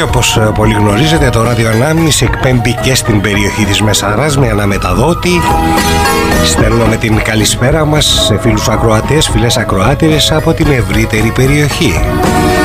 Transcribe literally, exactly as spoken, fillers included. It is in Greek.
όπως πολύ γνωρίζετε, το Ράδιο Ανάμνηση εκπέμπει και στην περιοχή της Μεσαράς με αναμεταδότη. Στέλνουμε την καλησπέρα μας σε φίλους ακροατές, φίλες ακροάτηρες από την ευρύτερη περιοχή.